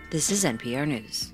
This is NPR News.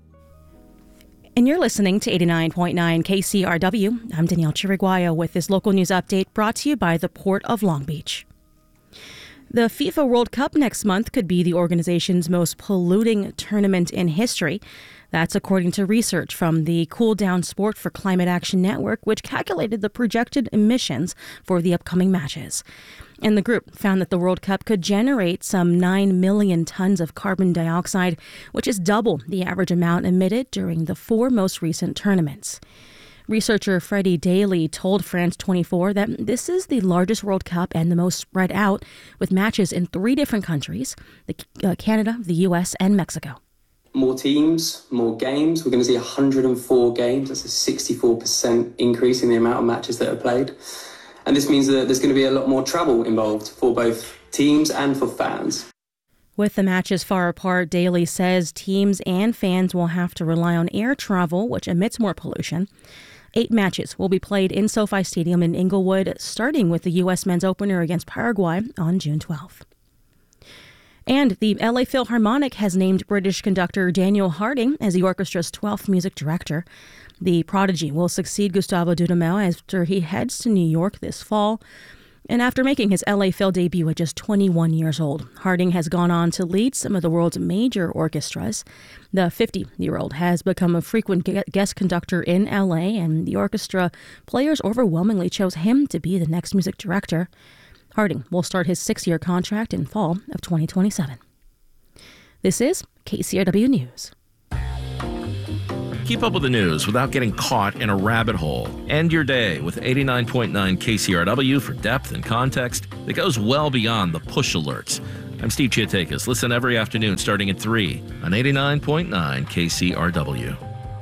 And you're listening to 89.9 KCRW. I'm Danielle Chiriguayo with this local news update brought to you by the Port of Long Beach. The FIFA World Cup next month could be the organization's most polluting tournament in history. That's according to research from the Cool Down Sport for Climate Action Network, which calculated the projected emissions for the upcoming matches. And the group found that the World Cup could generate some 9 million tons of carbon dioxide, which is double the average amount emitted during the 4 most recent tournaments. Researcher Freddie Daly told France 24 that this is the largest World Cup and the most spread out, with matches in 3 different countries, Canada, the U.S., and Mexico. More teams, more games. We're going to see 104 games. That's a 64% increase in the amount of matches that are played. And this means that there's going to be a lot more travel involved for both teams and for fans. With the matches far apart, Daly says teams and fans will have to rely on air travel, which emits more pollution. 8 matches will be played in SoFi Stadium in Inglewood, starting with the U.S. men's opener against Paraguay on June 12th. And the LA Philharmonic has named British conductor Daniel Harding as the orchestra's 12th music director. The prodigy will succeed Gustavo Dudamel after he heads to New York this fall. And after making his LA Phil debut at just 21 years old, Harding has gone on to lead some of the world's major orchestras. The 50-year-old has become a frequent guest conductor in LA, and the orchestra players overwhelmingly chose him to be the next music director. Harding will start his 6-year contract in fall of 2027. This is KCRW News. Keep up with the news without getting caught in a rabbit hole. End your day with 89.9 KCRW for depth and context that goes well beyond the push alerts. I'm Steve Chiatakis. Listen every afternoon starting at 3 on 89.9 KCRW.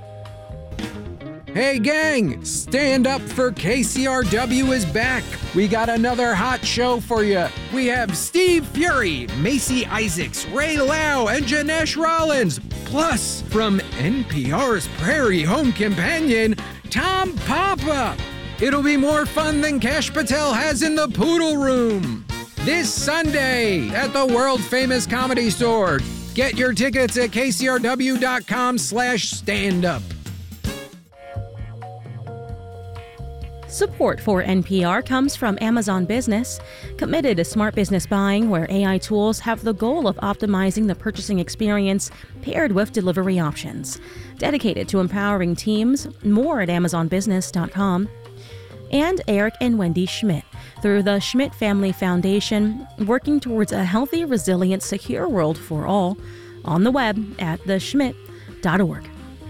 Hey gang, Stand Up for KCRW is back. We got another hot show for you. We have Steve Fury, Macy Isaacs, Ray Lau, and Janesh Rollins. Plus, from NPR's Prairie Home Companion, Tom Papa. It'll be more fun than Kash Patel has in the Poodle Room. This Sunday at the world-famous Comedy Store. Get your tickets at kcrw.com/standup. Support for NPR comes from Amazon Business, committed to smart business buying where AI tools have the goal of optimizing the purchasing experience paired with delivery options. Dedicated to empowering teams, more at amazonbusiness.com. And Eric and Wendy Schmidt, through the Schmidt Family Foundation, working towards a healthy, resilient, secure world for all, on the web at theschmidt.org.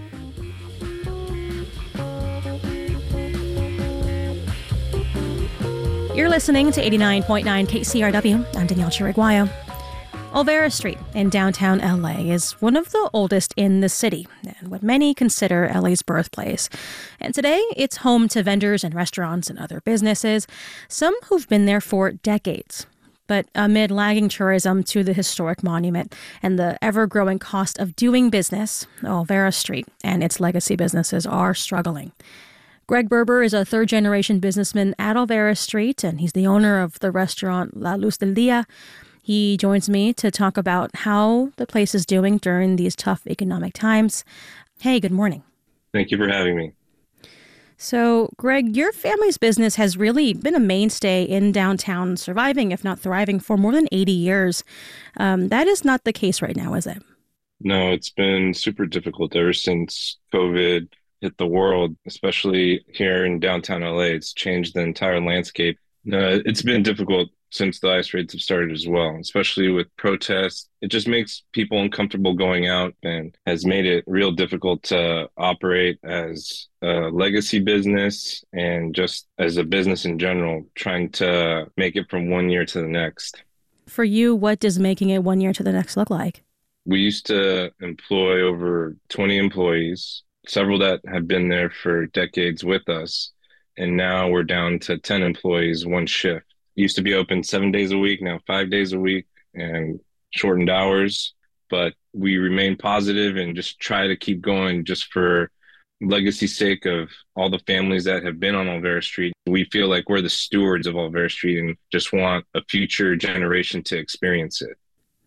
You're listening to 89.9 KCRW. I'm Danielle Chiriguayo. Olvera Street in downtown LA is one of the oldest in the city and what many consider LA's birthplace. And today, it's home to vendors and restaurants and other businesses, some who've been there for decades. But amid lagging tourism to the historic monument and the ever-growing cost of doing business, Olvera Street and its legacy businesses are struggling. Greg Berber is a third-generation businessman at Olvera Street, and he's the owner of the restaurant La Luz del Dia. He joins me to talk about how the place is doing during these tough economic times. Hey, good morning. Thank you for having me. So, Greg, your family's business has really been a mainstay in downtown, surviving, if not thriving, for more than 80 years. That is not the case right now, is it? No, it's been super difficult ever since COVID hit the world, especially here in downtown LA. It's changed the entire landscape. It's been difficult since the ICE raids have started as well, especially with protests. It just makes people uncomfortable going out and has made it real difficult to operate as a legacy business and just as a business in general, trying to make it from one year to the next. For you, what does making it one year to the next look like? We used to employ over 20 employees, several that have been there for decades with us. And now we're down to 10 employees, one shift. Used to be open 7 days a week, now 5 days a week and shortened hours. But we remain positive and just try to keep going just for legacy's sake of all the families that have been on Olvera Street. We feel like we're the stewards of Olvera Street and just want a future generation to experience it.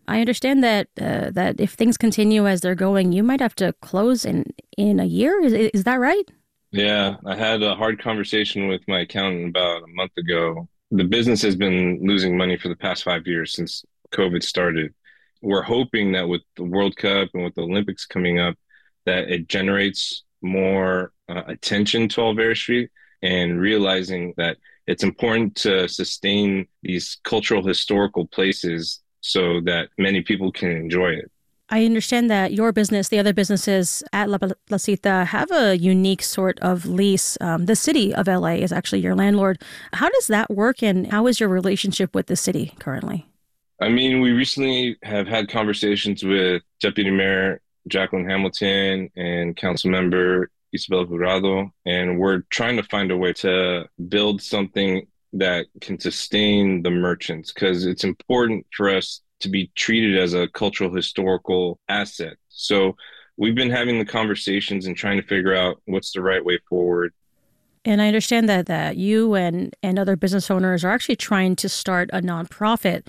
I understand that that if things continue as they're going, you might have to close in a year. Is that right? Yeah, I had a hard conversation with my accountant about a month ago. The business has been losing money for the past 5 years since COVID started. We're hoping that with the World Cup and with the Olympics coming up, that it generates more attention to Olvera Street, and realizing that it's important to sustain these cultural historical places so that many people can enjoy it. I understand that your business, the other businesses at La Placita, have a unique sort of lease. The city of LA is actually your landlord. How does that work, and how is your relationship with the city currently? I mean, we recently have had conversations with Deputy Mayor Jacqueline Hamilton and Council Member Isabel Jurado, and we're trying to find a way to build something that can sustain the merchants, because it's important for us to be treated as a cultural historical asset. So we've been having the conversations and trying to figure out what's the right way forward. And I understand that you and other business owners are actually trying to start a nonprofit.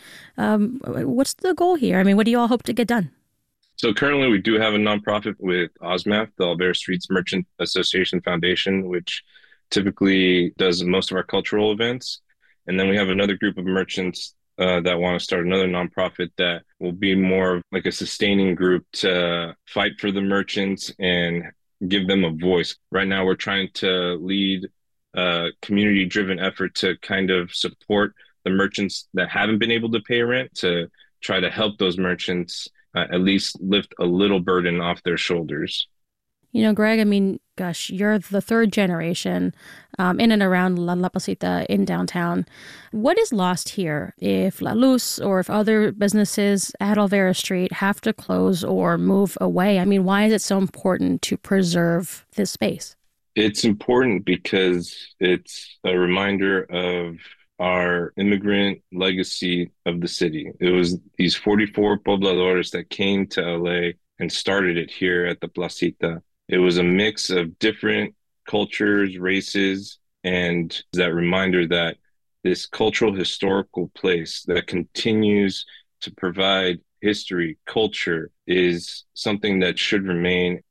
What's the goal here? I mean, what do you all hope to get done? So currently we do have a nonprofit with OSMAF, the Olvera Streets Merchant Association Foundation, which typically does most of our cultural events. And then we have another group of merchants that want to start another nonprofit that will be more of like a sustaining group to fight for the merchants and give them a voice. Right now, we're trying to lead a community-driven effort to kind of support the merchants that haven't been able to pay rent, to try to help those merchants at least lift a little burden off their shoulders. You know, Greg, I mean, gosh, you're the third generation in and around La Placita in downtown. What is lost here if La Luz or if other businesses at Olvera Street have to close or move away? I mean, why is it so important to preserve this space? It's important because it's a reminder of our immigrant legacy of the city. It was these 44 pobladores that came to LA and started it here at the Placita. It was a mix of different cultures, races, and that reminder that this cultural historical place that continues to provide history, culture, is something that should remain.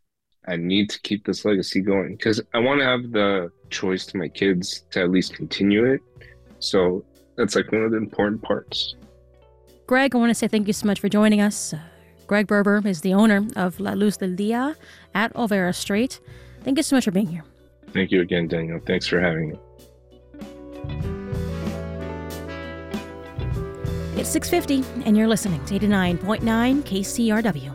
I need to keep this legacy going because I want to have the choice to my kids to at least continue it. So that's like one of the important parts. Greg, I want to say thank you so much for joining us. Greg Berber is the owner of La Luz del Dia at Olvera Street. Thank you so much for being here. Thank you again, Daniel. Thanks for having me. It's 6:50, and you're listening to 89.9 KCRW.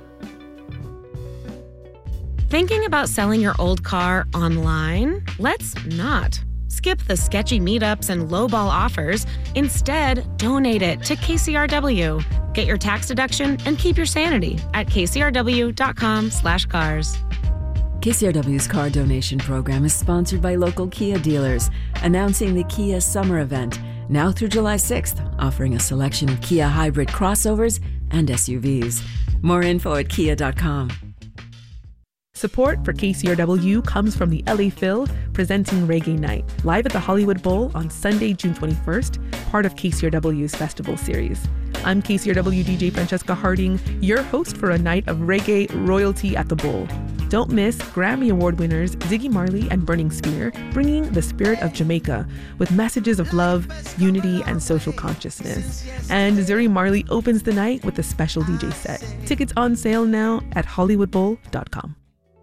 Thinking about selling your old car online? Let's not. Skip the sketchy meetups and lowball offers. Instead, donate it to KCRW. Get your tax deduction and keep your sanity at kcrw.com/cars. KCRW's car donation program is sponsored by local Kia dealers, announcing the Kia Summer Event, now through July 6th, offering a selection of Kia hybrid crossovers and SUVs. More info at kia.com. Support for KCRW comes from the LA Phil, presenting Reggae Night, live at the Hollywood Bowl on Sunday, June 21st, part of KCRW's festival series. I'm KCRW DJ Francesca Harding, your host for a night of reggae royalty at the Bowl. Don't miss Grammy Award winners Ziggy Marley and Burning Spear, bringing the spirit of Jamaica with messages of love, unity, and social consciousness. And Zuri Marley opens the night with a special DJ set. Tickets on sale now at hollywoodbowl.com.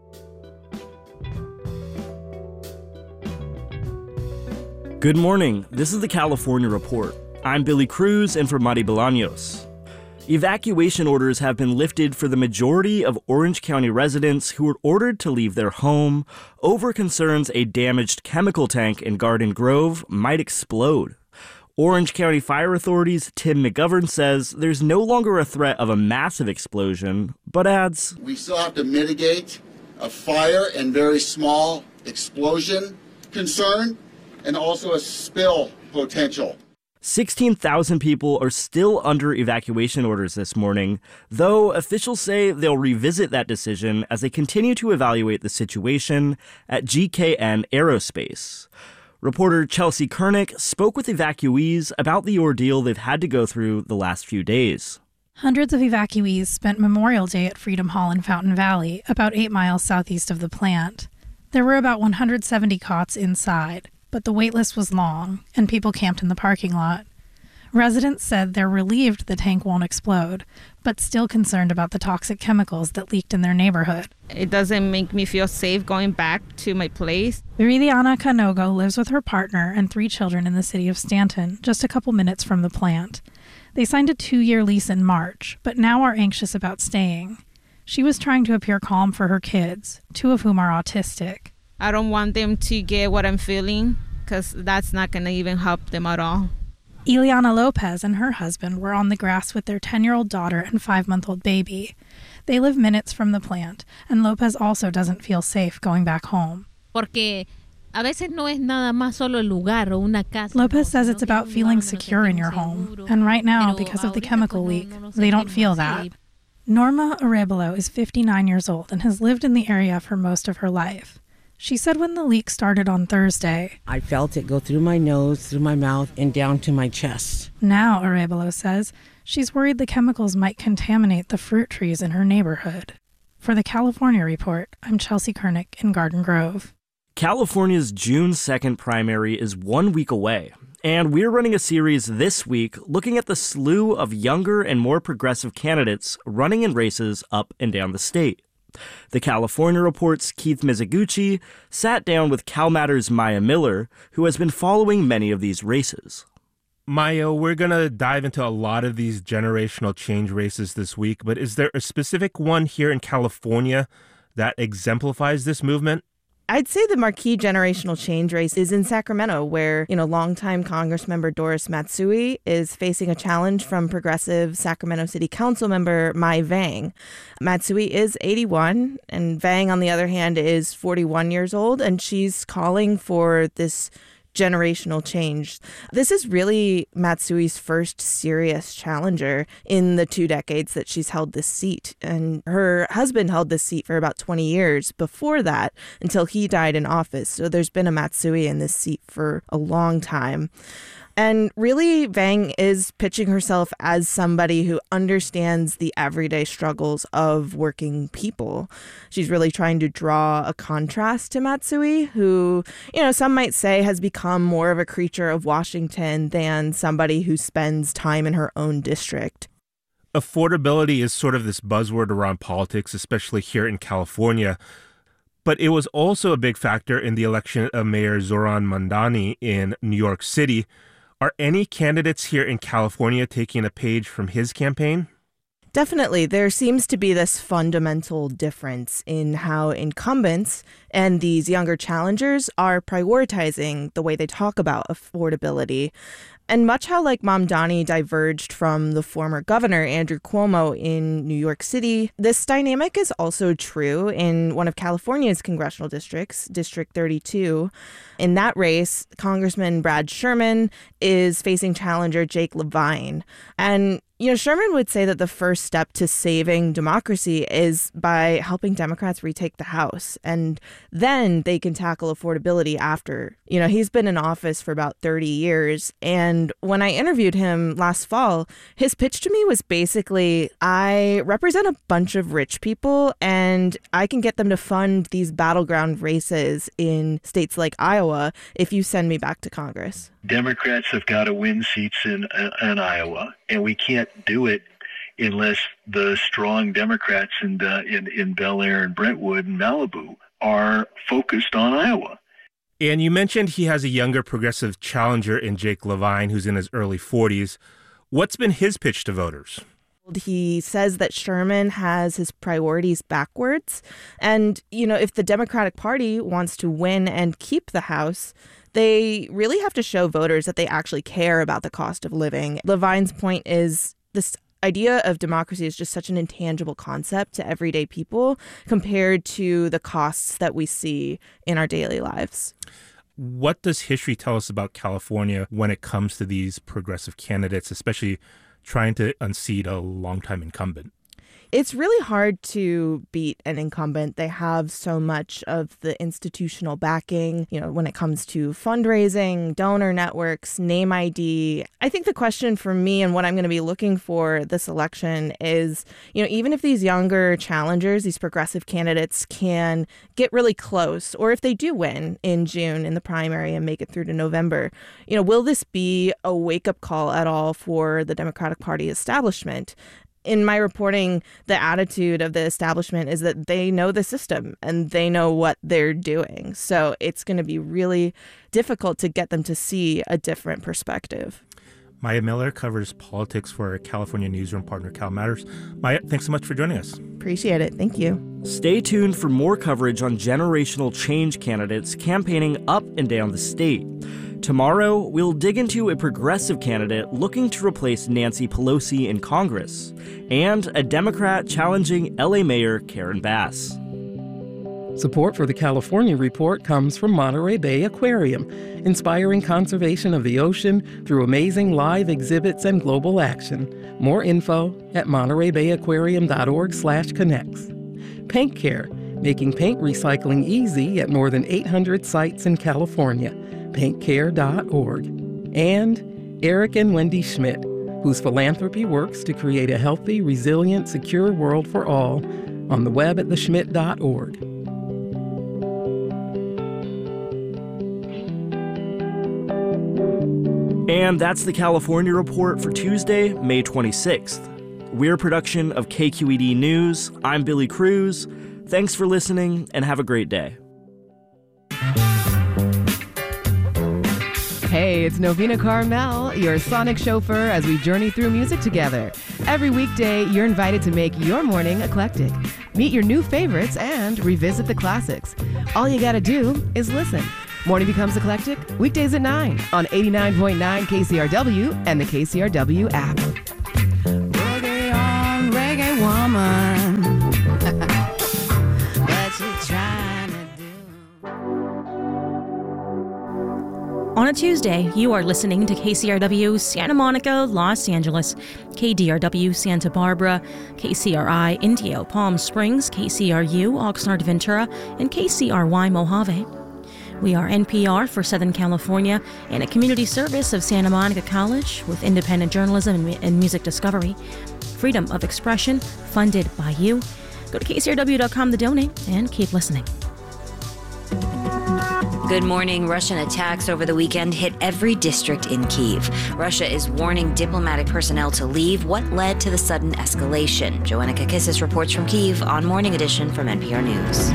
Good morning. This is the California Report. I'm Billy Cruz and for Mari Bolaños. Evacuation orders have been lifted for the majority of Orange County residents who were ordered to leave their home over concerns a damaged chemical tank in Garden Grove might explode. Orange County Fire Authority's Tim McGovern says there's no longer a threat of a massive explosion, but adds, "We still have to mitigate a fire and very small explosion concern, and also a spill potential." 16,000 people are still under evacuation orders this morning, though officials say they'll revisit that decision as they continue to evaluate the situation at GKN Aerospace. Reporter Chelsea Kernick spoke with evacuees about the ordeal they've had to go through the last few days. Hundreds of evacuees spent Memorial Day at Freedom Hall in Fountain Valley, about 8 miles southeast of the plant. There were about 170 cots inside, but the wait list was long, and people camped in the parking lot. Residents said they're relieved the tank won't explode, but still concerned about the toxic chemicals that leaked in their neighborhood. It doesn't make me feel safe going back to my place. Viridiana Canogo lives with her partner and 3 children in the city of Stanton, just a couple minutes from the plant. They signed a 2-year lease in March, but now are anxious about staying. She was trying to appear calm for her kids, 2 of whom are autistic. I don't want them to get what I'm feeling, because that's not going to even help them at all. Ileana Lopez and her husband were on the grass with their 10-year-old daughter and 5-month-old baby. They live minutes from the plant, and Lopez also doesn't feel safe going back home. Porque a veces no es nada más solo el lugar o una casa. Lopez says it's about feeling secure in your home, and right now, because of the chemical leak, they don't feel that. Norma Arevalo is 59 years old and has lived in the area for most of her life. She said when the leak started on Thursday, I felt it go through my nose, through my mouth, and down to my chest. Now, Arevalo says, she's worried the chemicals might contaminate the fruit trees in her neighborhood. For the California Report, I'm Chelsea Kernick in Garden Grove. California's June 2nd primary is 1 week away, and we're running a series this week looking at the slew of younger and more progressive candidates running in races up and down the state. The California Report's Keith Mizuguchi sat down with CalMatters' Maya Miller, who has been following many of these races. Maya, we're going to dive into a lot of these generational change races this week, but is there a specific one here in California that exemplifies this movement? I'd say the marquee generational change race is in Sacramento, where, longtime Congressmember Doris Matsui is facing a challenge from progressive Sacramento City Council member Mai Vang. Matsui is 81, and Vang, on the other hand, is 41 years old, and she's calling for this generational change. This is really Matsui's first serious challenger in the 2 decades that she's held this seat. And her husband held this seat for about 20 years before that, until he died in office. So there's been a Matsui in this seat for a long time. And really, Vang is pitching herself as somebody who understands the everyday struggles of working people. She's really trying to draw a contrast to Matsui, who, some might say has become more of a creature of Washington than somebody who spends time in her own district. Affordability is sort of this buzzword around politics, especially here in California. But it was also a big factor in the election of Mayor Zohran Mamdani in New York City. Are any candidates here in California taking a page from his campaign? Definitely. There seems to be this fundamental difference in how incumbents and these younger challengers are prioritizing the way they talk about affordability. And much how Mamdani diverged from the former governor, Andrew Cuomo, in New York City, this dynamic is also true in one of California's congressional districts, District 32. In that race, Congressman Brad Sherman is facing challenger Jake Levine. And Sherman would say that the first step to saving democracy is by helping Democrats retake the House. And then they can tackle affordability after. He's been in office for about 30 years. And when I interviewed him last fall, his pitch to me was basically, I represent a bunch of rich people and I can get them to fund these battleground races in states like Iowa if you send me back to Congress. Democrats have got to win seats in Iowa, and we can't do it unless the strong Democrats in Bel Air and Brentwood and Malibu are focused on Iowa. And you mentioned he has a younger progressive challenger in Jake Levine, who's in his early 40s. What's been his pitch to voters? He says that Sherman has his priorities backwards. And, if the Democratic Party wants to win and keep the House, they really have to show voters that they actually care about the cost of living. Levine's point is this idea of democracy is just such an intangible concept to everyday people compared to the costs that we see in our daily lives. What does history tell us about California when it comes to these progressive candidates, especially trying to unseat a longtime incumbent? It's really hard to beat an incumbent. They have so much of the institutional backing, when it comes to fundraising, donor networks, name ID. I think the question for me and what I'm going to be looking for this election is, even if these younger challengers, these progressive candidates can get really close, or if they do win in June in the primary and make it through to November, will this be a wake-up call at all for the Democratic Party establishment? In my reporting, the attitude of the establishment is that they know the system and they know what they're doing. So it's going to be really difficult to get them to see a different perspective. Maya Miller covers politics for our California newsroom partner, Cal Matters. Maya, thanks so much for joining us. Appreciate it. Thank you. Stay tuned for more coverage on generational change candidates campaigning up and down the state. Tomorrow, we'll dig into a progressive candidate looking to replace Nancy Pelosi in Congress, and a Democrat challenging LA Mayor Karen Bass. Support for the California Report comes from Monterey Bay Aquarium, inspiring conservation of the ocean through amazing live exhibits and global action. More info at montereybayaquarium.org/connects. Paint Care, making paint recycling easy at more than 800 sites in California. paintcare.org. And Eric and Wendy Schmidt, whose philanthropy works to create a healthy, resilient, secure world for all, on the web at theschmidt.org. And that's the California Report for Tuesday, May 26th. We're a production of KQED News. I'm Billy Cruz. Thanks for listening, and have a great day. Hey, it's Novena Carmel, your sonic chauffeur as we journey through music together. Every weekday, you're invited to make your morning eclectic. Meet your new favorites and revisit the classics. All you gotta do is listen. Morning Becomes Eclectic, weekdays at 9 on 89.9 KCRW and the KCRW app. Boogie on, reggae woman. What you trying to do? On a Tuesday, you are listening to KCRW Santa Monica, Los Angeles, KDRW Santa Barbara, KCRI Indio Palm Springs, KCRU Oxnard Ventura, and KCRY Mojave. We are NPR for Southern California and a community service of Santa Monica College with independent journalism and music discovery. Freedom of expression, funded by you. Go to KCRW.com to donate and keep listening. Good morning. Russian attacks over the weekend hit every district in Kyiv. Russia is warning diplomatic personnel to leave. What led to the sudden escalation? Joanna Kakissis reports from Kyiv on Morning Edition from NPR News.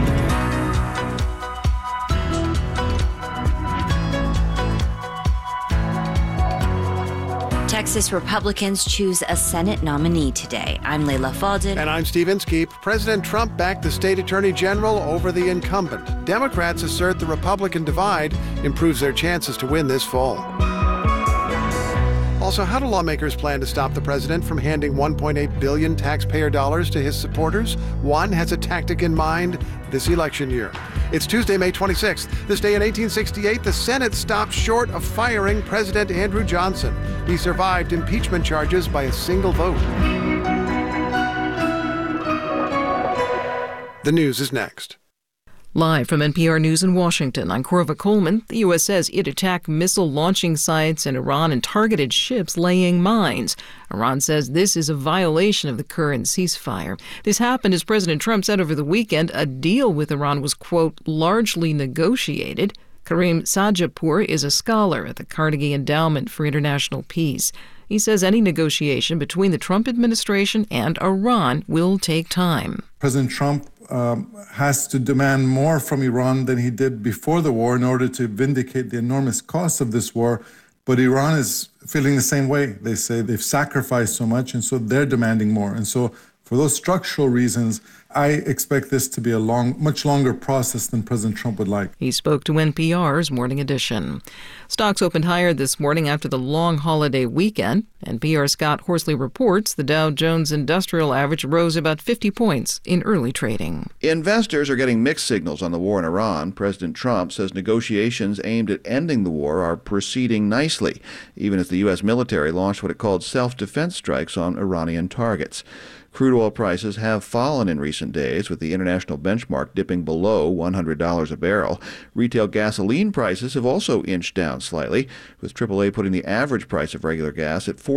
Texas Republicans choose a Senate nominee today. I'm Leila Fadel. And I'm Steve Inskeep. President Trump backed the state attorney general over the incumbent. Democrats assert the Republican divide improves their chances to win this fall. Also, how do lawmakers plan to stop the president from handing $1.8 billion taxpayer dollars to his supporters? One has a tactic in mind this election year. It's Tuesday, May 26th. This day in 1868, the Senate stopped short of firing President Andrew Johnson. He survived impeachment charges by a single vote. The news is next. Live from NPR News in Washington, I'm Corva Coleman. The U.S. says it attacked missile launching sites in Iran and targeted ships laying mines. Iran says this is a violation of the current ceasefire. This happened as President Trump said over the weekend a deal with Iran was, quote, largely negotiated. Karim Sajapour is a scholar at the Carnegie Endowment for International Peace. He says any negotiation between the Trump administration and Iran will take time. President Trump has to demand more from Iran than he did before the war in order to vindicate the enormous cost of this war. But Iran is feeling the same way. They say they've sacrificed so much, and so they're demanding more. And so for those structural reasons, I expect this to be a much longer process than President Trump would like. He spoke to NPR's Morning Edition. Stocks opened higher this morning after the long holiday weekend. NPR's Scott Horsley reports the Dow Jones Industrial Average rose about 50 points in early trading. Investors are getting mixed signals on the war in Iran. President Trump says negotiations aimed at ending the war are proceeding nicely, even as the U.S. military launched what it called self-defense strikes on Iranian targets. Crude oil prices have fallen in recent days, with the international benchmark dipping below $100 a barrel. Retail gasoline prices have also inched down slightly, with AAA putting the average price of regular gas at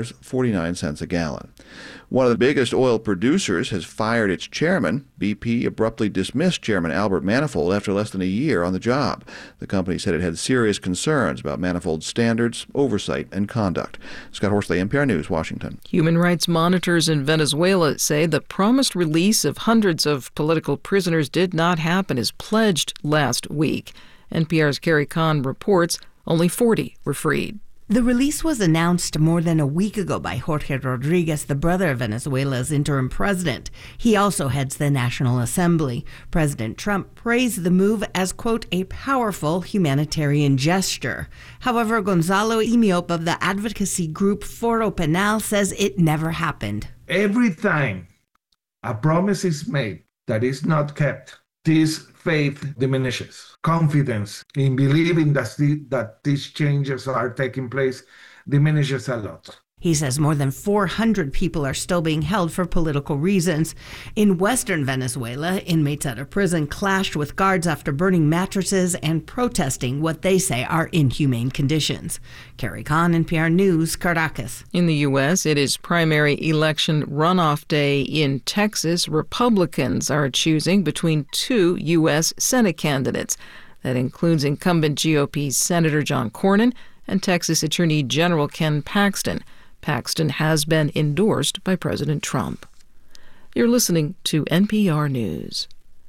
$4.49 a gallon. One of the biggest oil producers has fired its chairman. BP abruptly dismissed Chairman Albert Manifold after less than a year on the job. The company said it had serious concerns about Manifold's standards, oversight, and conduct. Scott Horsley, NPR News, Washington. Human rights monitors in Venezuela say the promised release of hundreds of political prisoners did not happen as pledged last week. NPR's Carrie Kahn reports only 40 were freed. The release was announced more than a week ago by Jorge Rodriguez, the brother of Venezuela's interim president. He also heads the National Assembly. President Trump praised the move as, quote, a powerful humanitarian gesture. However, Gonzalo Imiop of the advocacy group Foro Penal says it never happened. Every time a promise is made that is not kept, this faith diminishes. Confidence in believing that these changes are taking place diminishes a lot. He says more than 400 people are still being held for political reasons. In western Venezuela, inmates at a prison clashed with guards after burning mattresses and protesting what they say are inhumane conditions. Carrie Kahn, NPR News, Caracas. In the U.S., it is primary election runoff day in Texas. Republicans are choosing between two U.S. Senate candidates. That includes incumbent GOP Senator John Cornyn and Texas Attorney General Ken Paxton. Paxton has been endorsed by President Trump. You're listening to NPR News.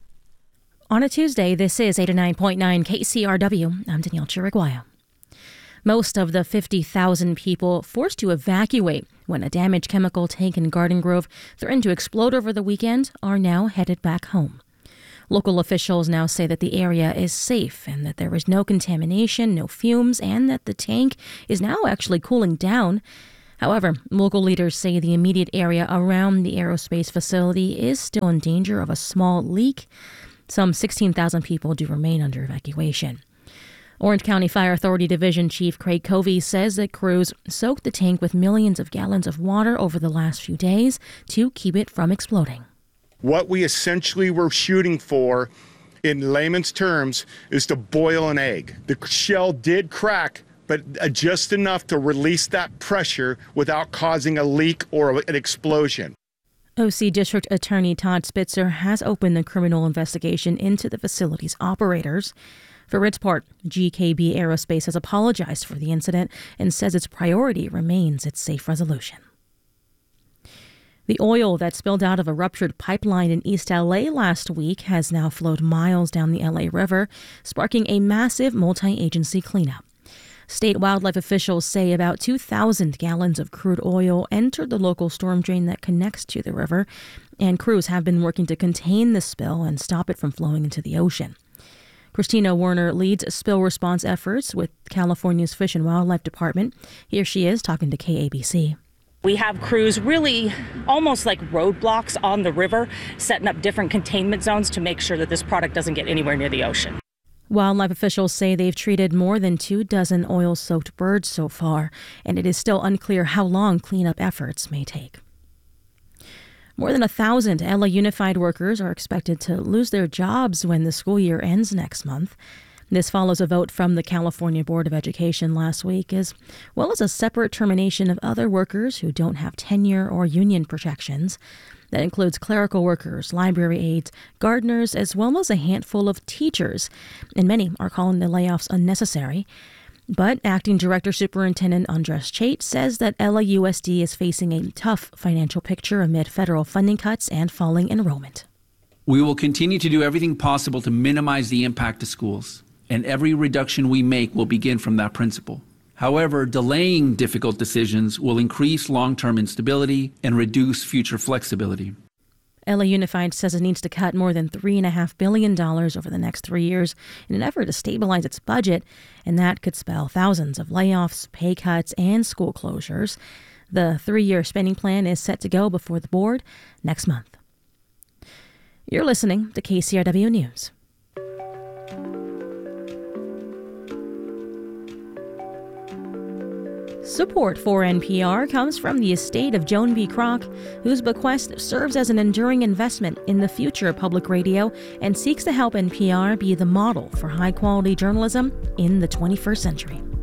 On a Tuesday, this is 89.9 KCRW. I'm Danielle Chiriguaya. Most of the 50,000 people forced to evacuate when a damaged chemical tank in Garden Grove threatened to explode over the weekend are now headed back home. Local officials now say that the area is safe and that there is no contamination, no fumes, and that the tank is now actually cooling down. However, local leaders say the immediate area around the aerospace facility is still in danger of a small leak. Some 16,000 people do remain under evacuation. Orange County Fire Authority Division Chief Craig Covey says that crews soaked the tank with millions of gallons of water over the last few days to keep it from exploding. What we essentially were shooting for, in layman's terms, is to boil an egg. The shell did crack, but just enough to release that pressure without causing a leak or an explosion. OC District Attorney Todd Spitzer has opened the criminal investigation into the facility's operators. For its part, GKB Aerospace has apologized for the incident and says its priority remains its safe resolution. The oil that spilled out of a ruptured pipeline in East LA last week has now flowed miles down the LA River, sparking a massive multi-agency cleanup. State wildlife officials say about 2,000 gallons of crude oil entered the local storm drain that connects to the river, and crews have been working to contain the spill and stop it from flowing into the ocean. Christina Werner leads spill response efforts with California's Fish and Wildlife Department. Here she is talking to KABC. We have crews really almost like roadblocks on the river, setting up different containment zones to make sure that this product doesn't get anywhere near the ocean. Wildlife officials say they've treated more than 24 oil-soaked birds so far, and it is still unclear how long cleanup efforts may take. More than 1,000 LA Unified workers are expected to lose their jobs when the school year ends next month. This follows a vote from the California Board of Education last week, as well as a separate termination of other workers who don't have tenure or union protections. That includes clerical workers, library aides, gardeners, as well as a handful of teachers. And many are calling the layoffs unnecessary. But Acting Director Superintendent Andres Chait says that LAUSD is facing a tough financial picture amid federal funding cuts and falling enrollment. We will continue to do everything possible to minimize the impact to schools, and every reduction we make will begin from that principle. However, delaying difficult decisions will increase long-term instability and reduce future flexibility. LA Unified says it needs to cut more than $3.5 billion over the next 3 years in an effort to stabilize its budget, and that could spell thousands of layoffs, pay cuts, and school closures. The 3-year spending plan is set to go before the board next month. You're listening to KCRW News. Support for NPR comes from the estate of Joan B. Kroc, whose bequest serves as an enduring investment in the future of public radio and seeks to help NPR be the model for high-quality journalism in the 21st century.